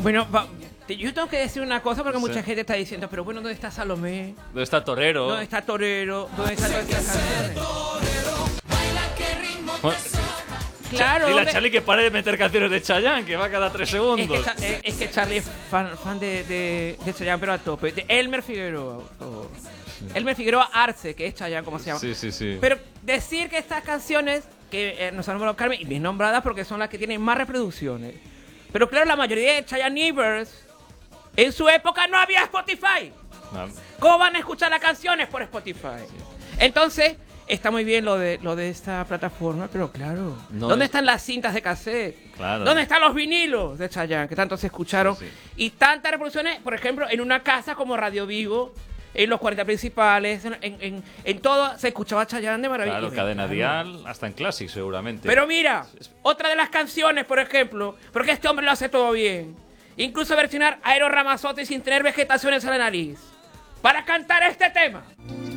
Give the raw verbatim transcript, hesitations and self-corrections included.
Bueno, va, yo tengo que decir una cosa porque Sí. mucha gente está diciendo, pero bueno, ¿dónde está Salomé? ¿Dónde está Torero? ¿Dónde está Torero? ¿Dónde están todas estas canciones? Bueno, Claro, dile a ¿dónde- Charlie que pare de meter canciones de Chayanne, que va cada tres es segundos. que, Cha- eh, es que Charlie es fan, fan de, de, de Chayanne, pero a tope. De Elmer Figueroa, por favor. Elmer Figueroa Arce, que es Chayanne, como se llama. Sí, sí, sí. Pero decir que estas canciones, que eh, nos han nombrado Carmen, y bien nombradas porque son las que tienen más reproducciones. Pero claro, la mayoría de Chayanneivers, en su época no había Spotify. No. ¿Cómo van a escuchar las canciones por Spotify? Entonces, está muy bien lo de, lo de esta plataforma, pero claro, No ¿dónde es- están las cintas de cassette? Claro. ¿Dónde están los vinilos de Chayanne, que tanto se escucharon? Sí, sí. Y tantas reproducciones, por ejemplo, en una casa como Radio Vigo, en los cuarenta principales, en, en, en todo, se escuchaba Chayanne de maravilla. Claro, Y- cadena claro. dial, hasta en Classic seguramente. Pero mira, otra de las canciones, por ejemplo, porque este hombre lo hace todo bien. Incluso versionar a Eros Ramazzotti sin tener vegetaciones en la nariz. Para cantar este tema.